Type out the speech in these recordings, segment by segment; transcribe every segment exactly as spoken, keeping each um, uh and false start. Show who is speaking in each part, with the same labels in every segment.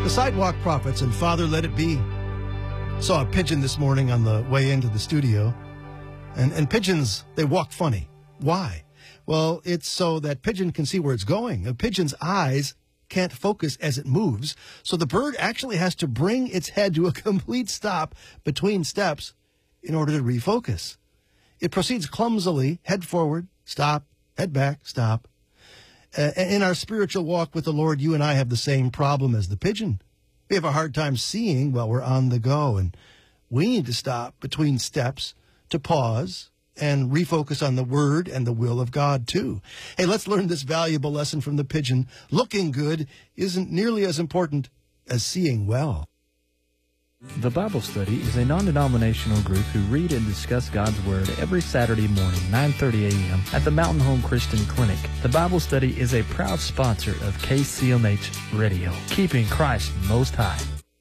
Speaker 1: The Sidewalk Prophets and Father Let It Be. Saw a pigeon this morning on the way into the studio. And, and pigeons, they walk funny. Why? Well, it's so that pigeon can see where it's going. A pigeon's eyes can't focus as it moves, so the bird actually has to bring its head to a complete stop between steps in order to refocus. It proceeds clumsily, head forward, stop, head back, stop. Uh, in our spiritual walk with the Lord, you and I have the same problem as the pigeon. We have a hard time seeing while we're on the go, and we need to stop between steps to pause and refocus on the Word and the will of God, too. Hey, let's learn this valuable lesson from the pigeon. Looking good isn't nearly as important as seeing well.
Speaker 2: The Bible Study is a non-denominational group who read and discuss God's Word every Saturday morning, nine thirty a.m. at the Mountain Home Christian Clinic. The Bible Study is a proud sponsor of K C M H Radio, keeping Christ most high.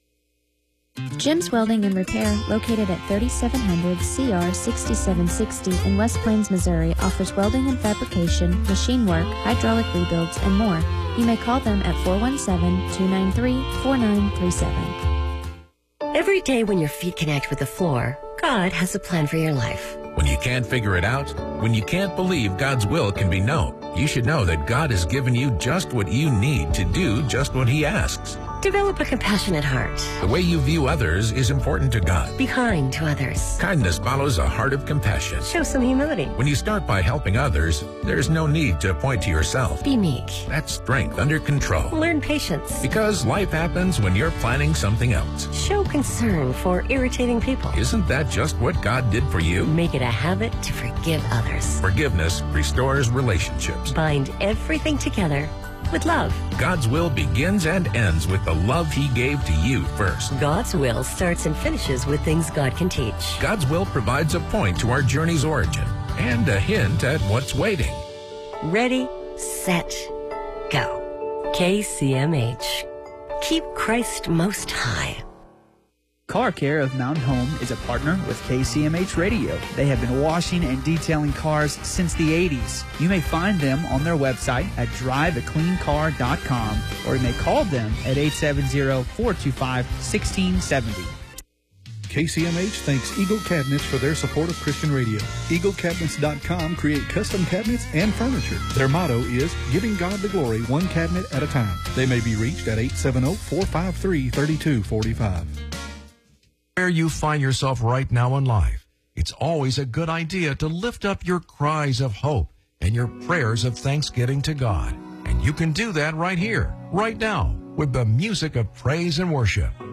Speaker 3: Jim's Welding and Repair, located at thirty-seven hundred C R sixty-seven sixty in West Plains, Missouri, offers welding and fabrication, machine work, hydraulic rebuilds, and more. You may call them at four one seven, two nine three, four nine three seven.
Speaker 4: Every day when your feet connect with the floor, God has a plan for your life.
Speaker 5: When you can't figure it out, when you can't believe God's will can be known, you should know that God has given you just what you need to do just what He asks.
Speaker 4: Develop a compassionate heart.
Speaker 5: The way you view others is important to God.
Speaker 4: Be kind to others.
Speaker 5: Kindness follows a heart of compassion.
Speaker 4: Show some humility.
Speaker 5: When you start by helping others, there's no need to point to yourself.
Speaker 4: Be meek.
Speaker 5: That's strength under control.
Speaker 4: Learn patience.
Speaker 5: Because life happens when you're planning something else.
Speaker 4: Show concern for irritating people.
Speaker 5: Isn't that just what God did for you?
Speaker 4: Make it a habit to forgive others.
Speaker 5: Forgiveness restores relationships.
Speaker 4: Bind everything together with love.
Speaker 5: God's will begins and ends with the love He gave to you first.
Speaker 4: God's will starts and finishes with things God can teach.
Speaker 5: God's will provides a point to our journey's origin and a hint at what's waiting.
Speaker 4: Ready, set, go. K C M H. Keep Christ most high.
Speaker 6: Car Care of Mountain Home is a partner with K C M H Radio. They have been washing and detailing cars since the eighties. You may find them on their website at drive a clean car dot com, or you may call them at eight seven zero, four two five, one six seven zero.
Speaker 7: K C M H thanks Eagle Cabinets for their support of Christian radio. Eagle Cabinets dot com create custom cabinets and furniture. Their motto is giving God the glory one cabinet at a time. They may be reached at eight seven zero, four five three, three two four five.
Speaker 8: Where you find yourself right now in life, it's always a good idea to lift up your cries of hope and your prayers of thanksgiving to God. And you can do that right here, right now, with the music of praise and worship.